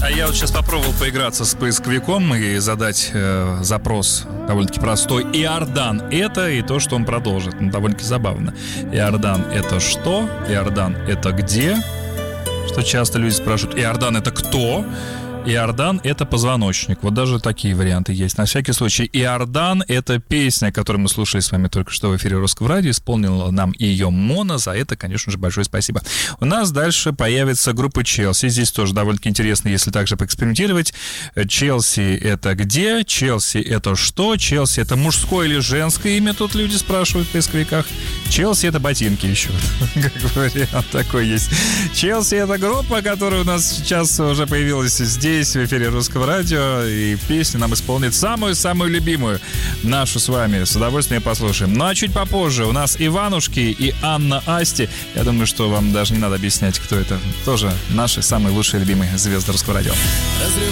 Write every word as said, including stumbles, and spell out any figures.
А я вот сейчас попробовал поиграться с поисковиком и задать э, запрос довольно-таки простой. Иордан — это и то, что он продолжит. Ну, довольно-таки забавно. Иордан — это что? Иордан — это где? Что часто люди спрашивают. Иордан — это кто? Иордан — это позвоночник. Вот даже такие варианты есть. На всякий случай, Иордан — это песня, которую мы слушали с вами только что в эфире Русского радио. Исполнила нам ее Мона. За это, конечно же, большое спасибо. У нас дальше появится группа Челси. Здесь тоже довольно-таки интересно, если также поэкспериментировать. Челси — это где? Челси — это что? Челси — это мужское или женское имя? Тут люди спрашивают в поисковиках. Челси — это ботинки еще. Как вариант такой есть. Челси — это группа, которая у нас сейчас уже появилась здесь, в эфире Русского радио, и песню нам исполнит самую-самую любимую нашу с вами. С удовольствием послушаем. Ну а чуть попозже у нас Иванушки и Анна Асти. Я думаю, что вам даже не надо объяснять, кто это. Тоже наши самые лучшие любимые звезды Русского радио. Разрыв